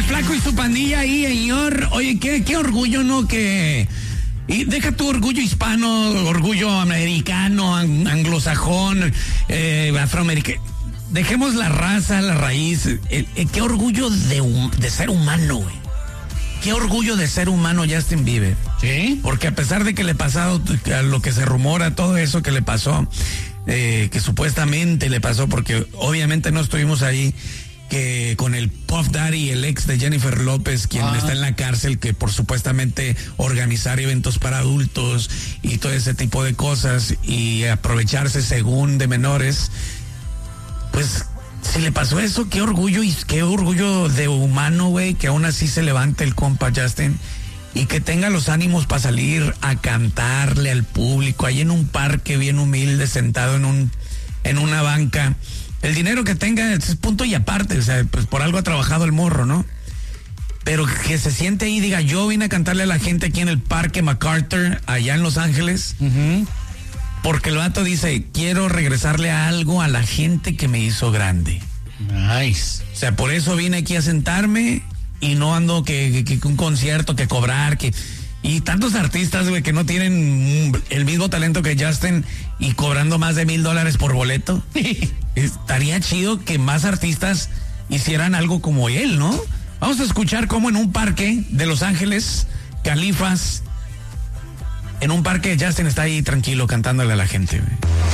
Flaco y su pandilla ahí, señor. Oye, qué orgullo, ¿no? Y deja tu orgullo hispano, orgullo americano, anglosajón, afroamericano. Dejemos la raza, la raíz. Qué orgullo de ser humano, güey. Qué orgullo de ser humano Justin Bieber. ¿Sí? Porque a pesar de que le pasado a lo que se rumora, todo eso que le pasó, que supuestamente le pasó, porque obviamente no estuvimos ahí, que con el Puff Daddy, el ex de Jennifer López, quien está en la cárcel, que por supuestamente organizar eventos para adultos y todo ese tipo de cosas y aprovecharse según de menores, pues si le pasó eso, qué orgullo de humano, güey, que aún así se levante el compa Justin y que tenga los ánimos para salir a cantarle al público ahí en un parque bien humilde, sentado en una banca. El dinero que tenga es punto y aparte, o sea, pues por algo ha trabajado el morro, ¿no? Pero que se siente ahí y diga, yo vine a cantarle a la gente aquí en el Parque MacArthur, allá en Los Ángeles, porque el vato dice, quiero regresarle algo a la gente que me hizo grande. Nice. O sea, por eso vine aquí a sentarme y no ando que un concierto, que cobrar, y tantos artistas, güey, que no tienen el mismo talento que Justin y cobrando más de $1,000 por boleto. Estaría chido que más artistas hicieran algo como él, ¿no? Vamos a escuchar cómo en un parque de Los Ángeles, Califas, en un parque Justin está ahí tranquilo cantándole a la gente, güey.